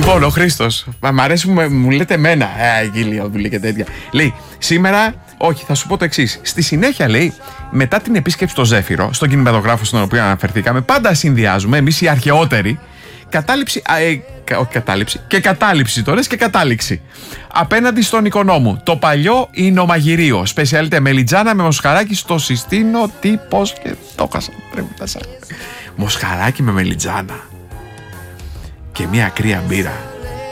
Λοιπόν, ο Χρήστος, μ' αρέσει που μου λέτε εμένα. Γιλιοδουλή και τέτοια. Λέει, σήμερα, όχι, θα σου πω το εξής. Στη συνέχεια, λέει, μετά την επίσκεψη στο Ζέφυρο, στον κινηματογράφο στον οποίο αναφερθήκαμε, πάντα συνδυάζουμε εμείς οι αρχαιότεροι κατάληψη. Όχι κατάληψη, και κατάληψη τώρα και κατάληξη. Απέναντι στον οικονόμου. Το παλιό εινομαγειρίο. Σπεσιαλίτε μελιτζάνα με μοσχαράκι στο συστήνο. Τι, πώς και το χάσα. Μοσχαράκι με μελιτζάνα. Και μια κρύα μπύρα.